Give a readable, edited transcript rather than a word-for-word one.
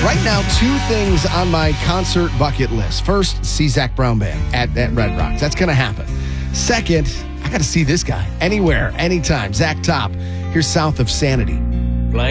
Right now, two things on my concert bucket list. First, see Zach Brown Band at Red Rocks. That's going to happen. Second, I got to see this guy anywhere, anytime. Zach Top, here south of Sanity.